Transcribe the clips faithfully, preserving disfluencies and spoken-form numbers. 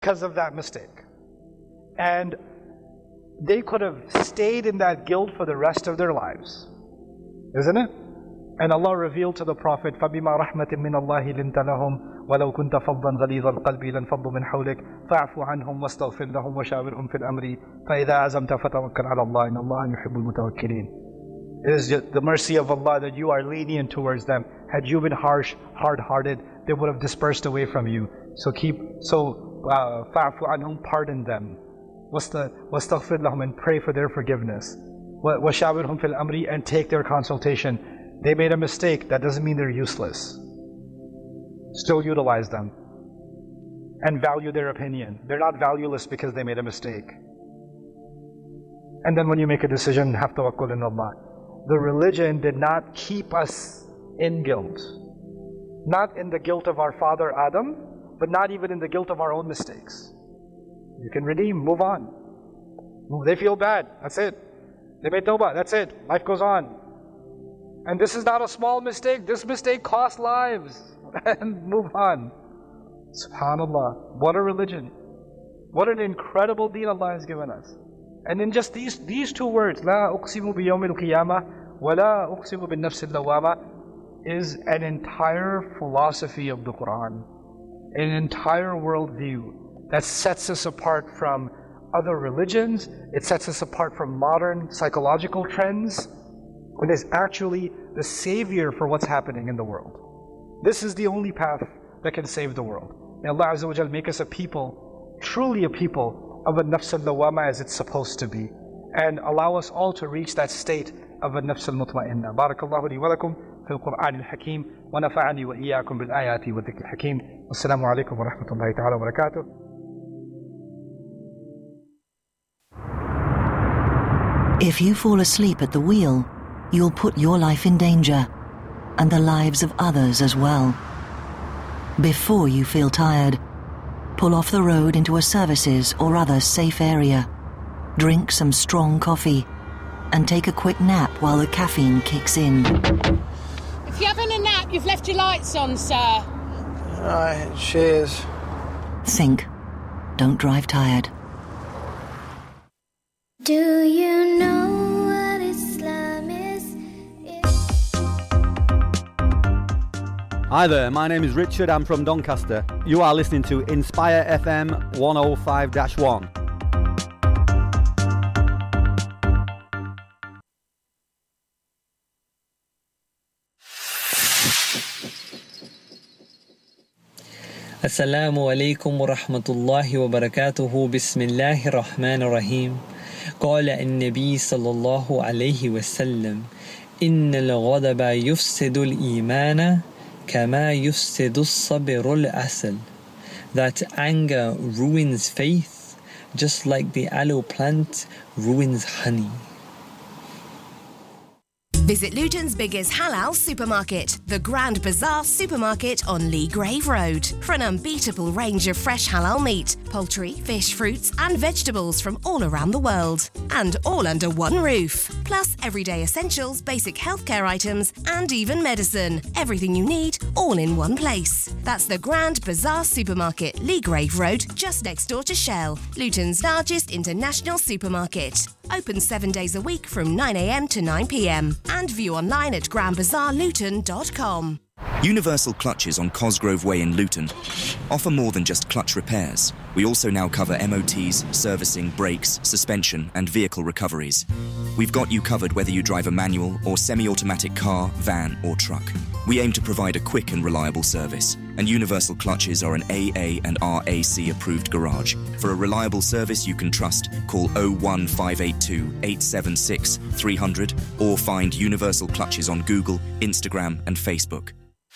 because of that mistake. And they could have stayed in that guilt for the rest of their lives. Isn't it? And Allah revealed to the Prophet, فَبِمَا رَحْمَةٍ مِّنَ اللَّهِ لِنْتَ لَهُمْ وَلَوْ كُنْتَ فَضًّا غَلِيظَ الْقَلْبِ لَانفَضُّوا مِنْ حَوْلِكَ فَاعْفُ عَنْهُمْ وَاسْتَغْفِرْ لَهُمْ وَشَاوِرْهُمْ فِي الْأَمْرِ فَإِذَا عَزَمْتَ فَتَوَكَّلْ عَلَى اللَّهِ إِنَّ اللَّهَ يُحِبُّ الْمُتَوَكِّلِينَ. It is the mercy of Allah that you are lenient towards them. Had you been harsh, hard-hearted, they would have dispersed away from you. So keep, so فَاعْفُ عَنْهُمْ, pardon them. وَاسْتَغْفِرْ لَهُمْ, and pray for their forgiveness. وَشَاوِرْهُمْ فِي الْأَمْرِ, and take their consultation. They made a mistake, that doesn't mean they're useless. Still utilize them. And value their opinion. They're not valueless because they made a mistake. And then when you make a decision, have tawakkul in Allah. The religion did not keep us in guilt. Not in the guilt of our father Adam, but not even in the guilt of our own mistakes. You can redeem, move on. They feel bad, that's it. They made tawbah, that's it. Life goes on. And this is not a small mistake. This mistake cost lives. And move on. SubhanAllah. What a religion. What an incredible deen Allah has given us. And in just these these two words, لا أقسم بيوم القيامة ولا أقسم بالنفس اللوامة, is an entire philosophy of the Quran. An entire worldview that sets us apart from other religions. It sets us apart from modern psychological trends. It is actually the savior for what's happening in the world. This is the only path that can save the world. May Allah Azza wa Jal make us a people, truly a people of a nafs al-lawama as it's supposed to be, and allow us all to reach that state of a nafs al-mutma'inna. Barakallahu li wa lakum fi al-Qur'an al-Hakim wa nafa'ani wa iyyakum bil ayati wa dhikr al-Hakim. Wassalamu alaikum wa rahmatullahi ta'ala wa barakatuh. If you fall asleep at the wheel, you'll put your life in danger, and the lives of others as well. Before you feel tired, pull off the road into a services or other safe area. Drink some strong coffee, and take a quick nap while the caffeine kicks in. If you're having a nap, you've left your lights on, sir. Right, cheers. Think. Don't drive tired. Do you know what Islam is? Hi there, my name is Richard, I'm from Doncaster. You are listening to Inspire F M one oh five dash one. Assalamu alaikum wa rahmatullahi wa barakatuhu. Bismillahir Rahmanir Rahim. قال النبي صلى الله عليه وسلم إن الغضب يفسد الإيمان كما يفسد الصبر العسل. That anger ruins faith just like the aloe plant ruins honey. Visit Luton's biggest halal supermarket, the Grand Bazaar Supermarket on Lee Grave Road, for an unbeatable range of fresh halal meat, poultry, fish, fruits and vegetables from all around the world. And all under one roof. Plus everyday essentials, basic healthcare items and even medicine. Everything you need, all in one place. That's the Grand Bazaar Supermarket, Lee Grave Road, just next door to Shell, Luton's largest international supermarket. Open seven days a week from nine a m to nine p m and view online at grand bazaar luton dot com. Universal Clutches on Cosgrove Way in Luton offer more than just clutch repairs. We also now cover M O Ts, servicing, brakes, suspension and vehicle recoveries. We've got you covered whether you drive a manual or semi-automatic car, van or truck. We aim to provide a quick and reliable service, and Universal Clutches are an A A and R A C approved garage. For a reliable service you can trust, call oh one five eight two, eight seven six, three hundred or find Universal Clutches on Google, Instagram and Facebook.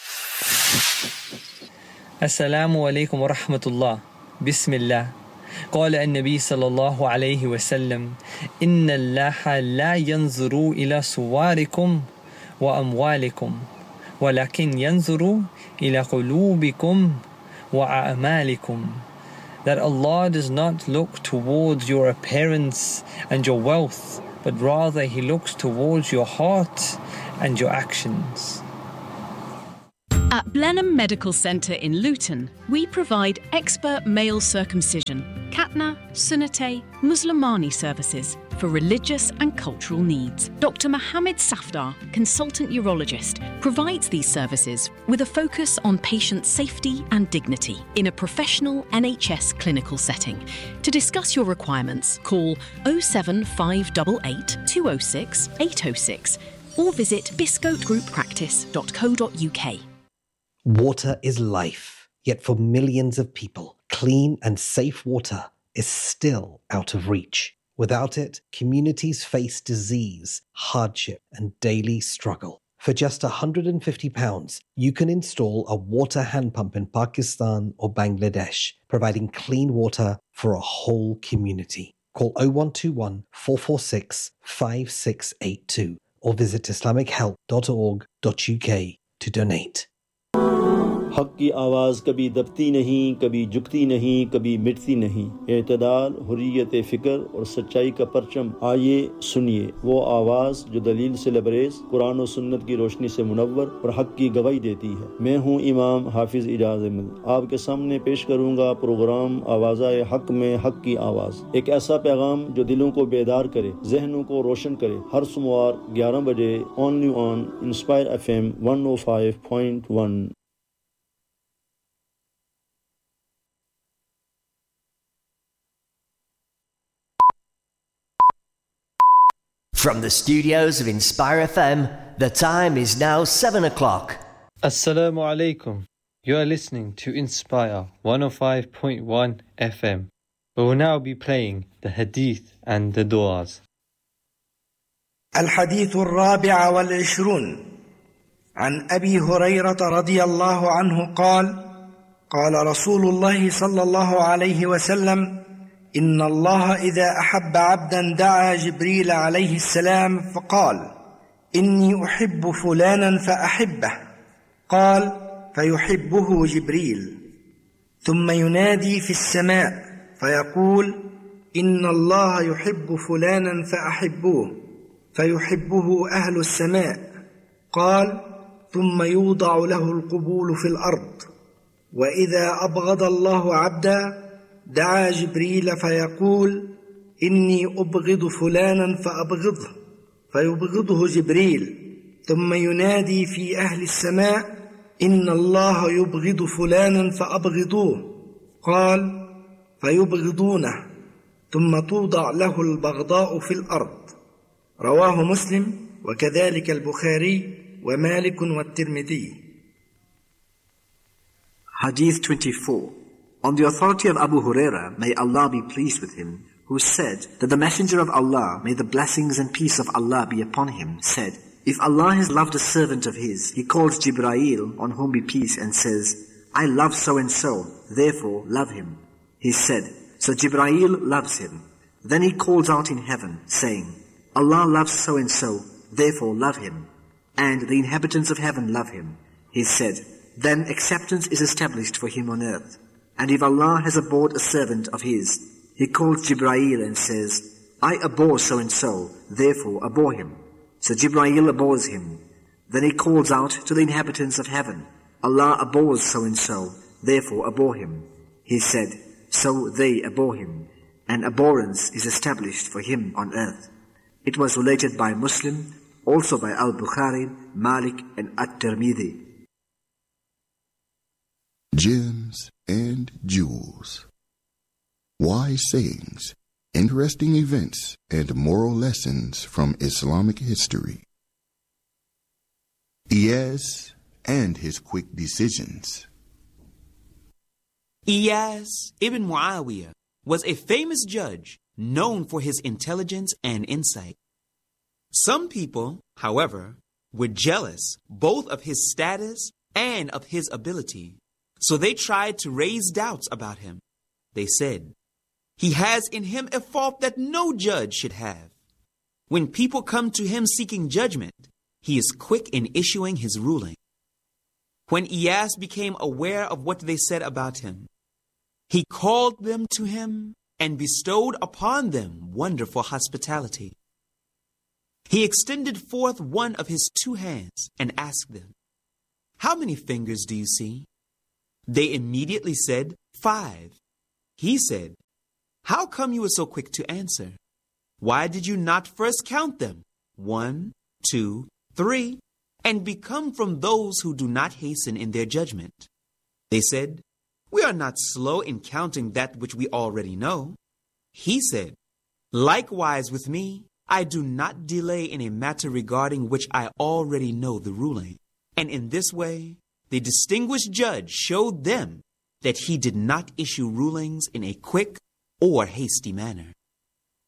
Assalamu alaikum wa rahmatullah. Bismillah. قال النبي صلى الله عليه وسلم إن الله لا ينظر إلى صوركم وأموالكم ولكن ينظر إلى قلوبكم وأعمالكم. That Allah does not look towards your appearance and your wealth, but rather He looks towards your heart and your actions. At Blenheim Medical Centre in Luton, we provide expert male circumcision, Khatna, Sunnate, Muslimani services for religious and cultural needs. Doctor Mohammed Safdar, consultant urologist, provides these services with a focus on patient safety and dignity in a professional N H S clinical setting. To discuss your requirements, call oh seven five eight eight, two oh six, eight oh six or visit biscote group practice dot co dot uk. Water is life, yet for millions of people, clean and safe water is still out of reach. Without it, communities face disease, hardship, and daily struggle. For just one hundred fifty pounds, you can install a water hand pump in Pakistan or Bangladesh, providing clean water for a whole community. Call oh one two one, four four six, five six eight two or visit islamic help dot org dot uk to donate. हक की आवाज़ कभी दबती नहीं, कभी झुकती नहीं, कभी मिटती नहीं। एतदाल, हुर्रियत फ़िक्र और सच्चाई का परचम, आइए सुनिए वो आवाज़ जो दलील से लबरेज़, कुरान और सुन्नत की रोशनी से मुनव्वर और हक की गवाही देती है। मैं हूँ इमाम हाफिज़ इजाज़ अहमद। आपके सामने पेश करूँगा प्रोग्राम आवाज़ाए हक में हक की आवाज़। एक ऐसा पैगाम जो दिलों को बेदार करे, ज़हनों को रोशन करे। हर सोमवार ग्यारह बजे only on inspire F M one oh five point one। From the studios of Inspire F M, the time is now seven o'clock. Assalamu alaikum. You are listening to Inspire one oh five point one F M. We will now be playing the Hadith and the Du'as. الحديث الرابع والعشرون عن أبي هريرة رضي الله عنه قال قال رسول الله صلى الله عليه وسلم إن الله إذا أحب عبدا دعا جبريل عليه السلام فقال إني أحب فلانا فأحبه قال فيحبه جبريل ثم ينادي في السماء فيقول إن الله يحب فلانا فأحبوه فيحبه أهل السماء قال ثم يوضع له القبول في الأرض وإذا أبغض الله عبدا دعا جبريل فيقول إني أبغض فلانا فأبغضه فيبغضه جبريل ثم ينادي في أهل السماء إن الله يبغض فلانا فأبغضوه قال فيبغضونه ثم توضع له البغضاء في الأرض. رواه مسلم وكذلك البخاري ومالك والترمذي. Hadith twenty-four. On the authority of Abu Huraira, may Allah be pleased with him, who said that the Messenger of Allah, may the blessings and peace of Allah be upon him, said, if Allah has loved a servant of his, he calls Jibraeel, on whom be peace, and says, I love so-and-so, therefore love him. He said, so Jibraeel loves him. Then he calls out in heaven, saying, Allah loves so-and-so, therefore love him. And the inhabitants of heaven love him. He said, then acceptance is established for him on earth. And if Allah has abhorred a servant of his, he calls Jibraeel and says, I abhor so-and-so, therefore abhor him. So Jibraeel abhors him. Then he calls out to the inhabitants of heaven, Allah abhors so-and-so, therefore abhor him. He said, so they abhor him, and abhorrence is established for him on earth. It was related by Muslim, also by Al-Bukhari, Malik, and At-Tirmidhi. Gems and jewels. Wise sayings, interesting events, and moral lessons from Islamic history. Iyas and his quick decisions. Iyas ibn Muawiyah was a famous judge known for his intelligence and insight. Some people, however, were jealous both of his status and of his ability. So they tried to raise doubts about him. They said, he has in him a fault that no judge should have. When people come to him seeking judgment, he is quick in issuing his ruling. When Iyas became aware of what they said about him, he called them to him and bestowed upon them wonderful hospitality. He extended forth one of his two hands and asked them, How many fingers do you see? They immediately said, Five. He said, How come you were so quick to answer? Why did you not first count them? One, two, three, and become from those who do not hasten in their judgment. They said, We are not slow in counting that which we already know. He said, Likewise with me, I do not delay in a matter regarding which I already know the ruling. And in this way, the distinguished judge showed them that he did not issue rulings in a quick or hasty manner.